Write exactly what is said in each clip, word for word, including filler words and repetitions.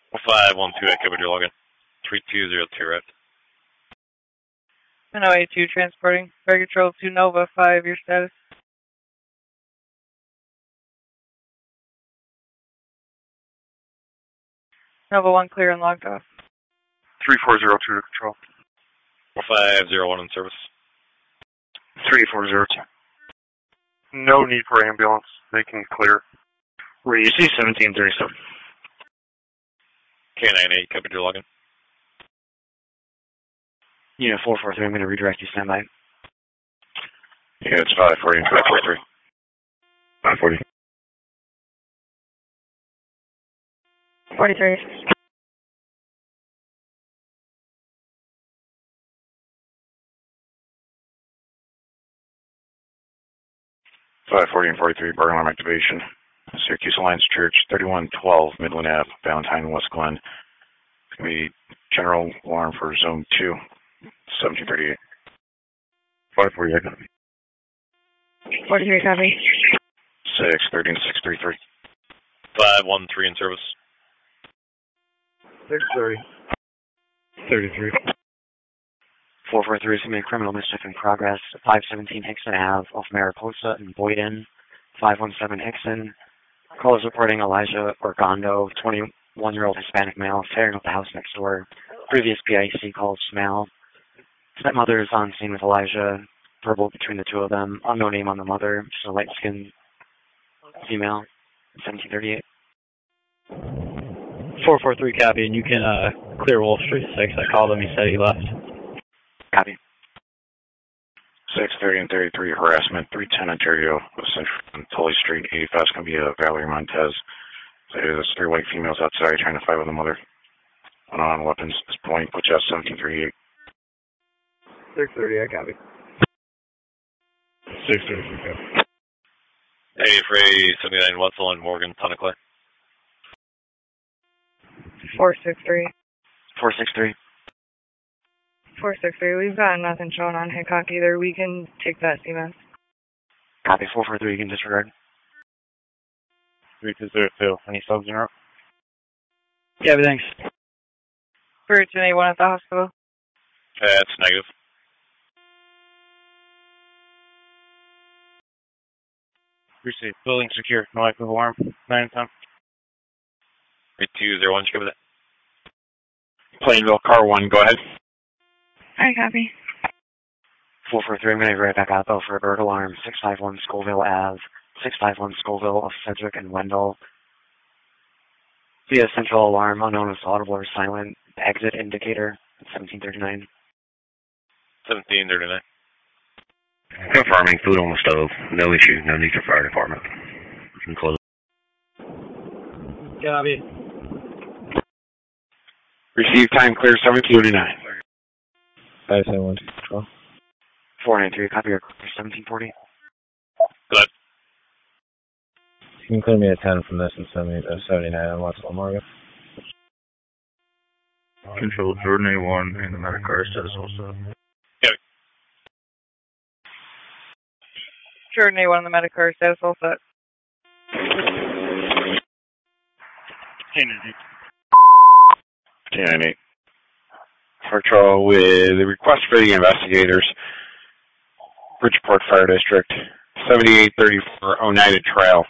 five one two, I covered your login. three two zero two, right? N O A two transporting. Fire control to Nova five, your status. Nova one clear and logged off. three four zero two to control. five zero one in service. three four zero two. No need for ambulance. They can clear. Where you see seventeen thirty-seven. K nine eight, covered your login. Unit four four three, I'm going to redirect you, standby. Yeah, it's five forty, five forty-three. five forty. forty-three. five forty and forty-three, burn alarm activation. Syracuse Alliance Church, thirty-one twelve Midland Avenue, Valentine, West Glen. It's going to be general alarm for zone two, seventeen thirty-eight. five forty, I got it. forty-three, copy. six thirty and six thirty-three. five one three in service. six thirty. thirty-three. four four three is going to be criminal mischief in progress. five seventeen Hickson Ave off Mariposa and Boyden. five one seven Hickson. Call is reporting Elijah Orgando, twenty-one-year-old Hispanic male, tearing up the house next door. Previous P I C called Smell. Stepmother is on scene with Elijah. Verbal between the two of them. Unknown name on the mother. She's a light-skinned female. seventeen thirty-eight. four four three, copy, and you can uh, clear Wolf Street six. I called him. He said he left. Copy. six thirty and thirty-three, harassment, three ten Ontario, Central Tully Street, eighty-five is going to be a Valerie Montez. So there's three white females outside trying to fight with the mother. One on weapons at this point, put you out seventeen thirty-eight. six thirty, I copy. six thirty-three, copy. eighty-three, seventy-nine Wetzel and Morgan, Tonniclay. four six three. four six three. four six three, we've got nothing shown on Hickok either. We can take that C M S. Copy. four four three, you can disregard. three two zero two, any subs in route? Yeah, thanks. For anyone at the hospital. That's negative. Receive. Building secure. No active alarm. nine and ten. three two zero one, give it that. Plainville, car one, go ahead. I copy. four four three, I'm going to be right back out though for a bird alarm. six five one Scoville Ave. six five one Scoville of Sedgwick and Wendell. Via central alarm, unknown as audible or silent. Exit indicator, seventeen thirty-nine. seventeen thirty-nine. Confirming, food on the stove. No issue, no need for fire department. You can close. Copy. Receive time clear, seventeen thirty-nine. five seven one two control. four nine three, copy your seventeen forty. Good. You can clear me a ten from this and send me to seventy-nine on Wetzel Morgan. Control Jordan A one and the Medicar status also. Yeah. Jordan A one on the Medicar, status all set. ten and eight. ten and eight. Patrol with the request for the investigators. Bridgeport Fire District, seventy-eight thirty-four Oneida Trail.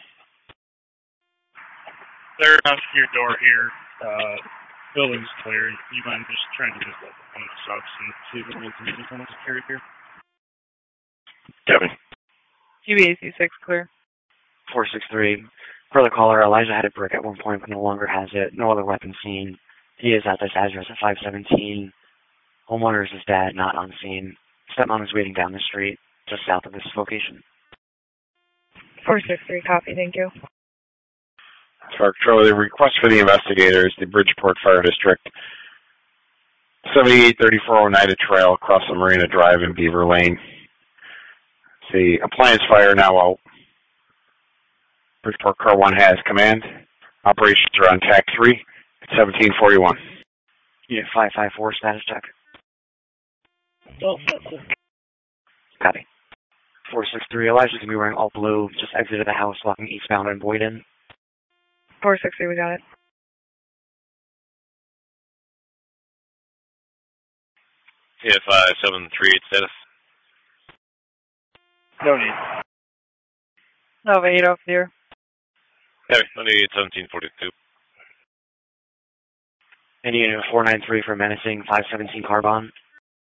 They're on your door here. Uh, building's clear. You mind just trying to get on the subs and see if it needs anything on the security here? Kevin. G B A C six clear. four six three. Per the caller, Elijah had a brick at one point but no longer has it. No other weapon seen. He is at this address at five seventeen. Homeowner is his dad, not on scene. Stepmom is waiting down the street, just south of this location. four six three, copy, thank you. Patrol, the request for the investigators, the Bridgeport Fire District, seventy-eight thirty-four Oneida Trail, across the Marina Drive in Beaver Lane. The appliance fire now out. Bridgeport Car one has command. Operations are on T A C three at seventeen forty-one. Unit five five four, status check. Oh, Copy. four six three, Elijah's going to be wearing all blue. Just exited the house walking eastbound on Boyden. four six three, we got it. Yeah, five seven three eight status. No need. Nova eight off the air. Copy. No need, seventeen forty-two. And unit four nine three for menacing, five seventeen Carbon.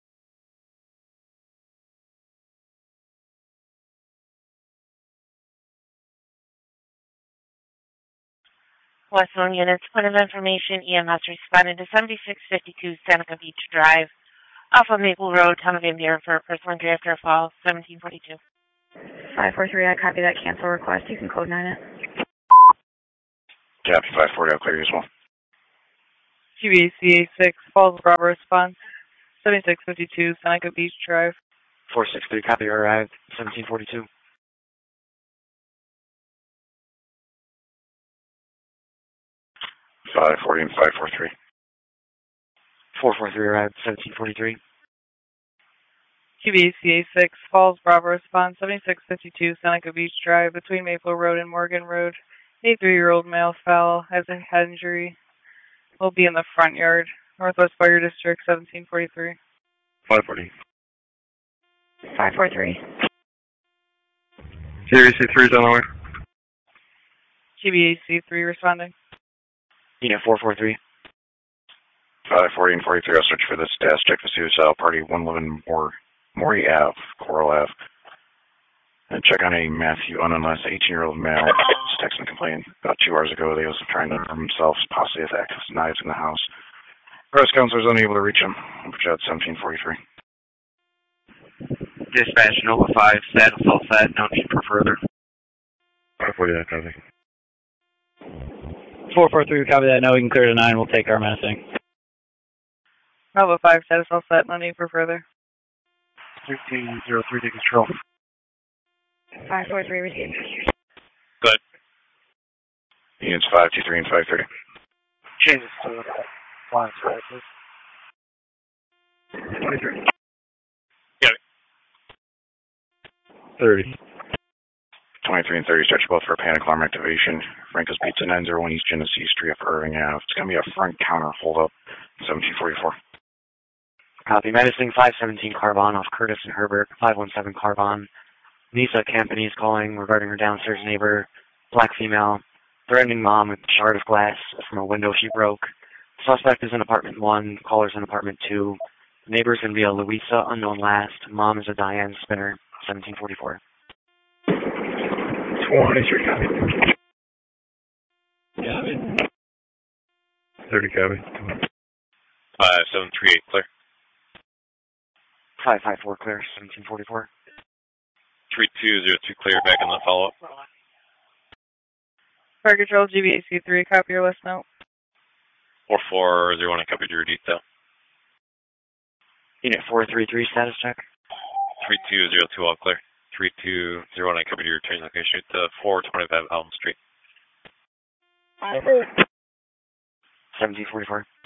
Westland units, point of information, E M S responded to seventy-six fifty-two Seneca Beach Drive, off of Maple Road, Town of Indiana, for a personal injury after a fall, seventeen forty-two. five four three, I copy that cancel request. You can code nine it. Copy, five forty, I'll clear you as well. G B A C A six, Falls Bravo response, seventy-six fifty-two Seneca Beach Drive. four six three, copy, arrived, seventeen forty-two. five forty and five forty-three. four four three arrived, seventeen forty-three. G B A C A six, Falls Bravo response, seventy-six fifty-two Seneca Beach Drive, between Maple Road and Morgan Road. eighty-three-year-old male fell, has a head injury, will be in the front yard, Northwest Fire District, seventeen forty-three. five forty. five four three. G B A C three is on the way. G B A C three responding. Unit four four three. five forty and forty-three, I'll search for this status check for suicidal party, one eleven More, Maury Ave, Coral Ave. And check on a Matthew Ununless, eighteen-year-old male. Just texting complaining about two hours ago. They was trying to harm themselves, possibly with access to knives in the house. Press counselors unable to reach him. Project seventeen forty-three. Dispatch Nova five, status all set, no need for further. five forty, that copy. four four three, copy that, no, we can clear to nine, we'll take our menacing. Nova five, status all set, no need for further. thirteen oh three, take control. five four three, received. Good. Units five two three and five thirty. Changes to line side, please. twenty-three. Got it. thirty. twenty-three and thirty, stretch both for panic alarm activation. Franco's Pizza, nine oh one East Genesee Street for Irving Ave. It's going to be a front counter hold-up, seventeen forty-four. Copy, menacing, five seventeen Carbon off Curtis and Herbert, five one seven Carbon. Nisa Campanese calling regarding her downstairs neighbor, black female, threatening mom with a shard of glass from a window she broke. Suspect is in apartment one, caller's in apartment two. Neighbor's going to be a Louisa, unknown last. Mom is a Diane Spinner, seventeen forty-four. twenty-three, copy. Copy. thirty, copy. five seven three eight, clear. five five four, clear, seventeen forty-four. three two zero two, clear, back in the follow-up. Fire Control, G B A C three, copy your list note. four four zero one, I copied your detail. Unit four three three, status check. three two zero two, all clear. three two zero one, I copied your train location to four twenty-five Elm Street. seventeen forty-four.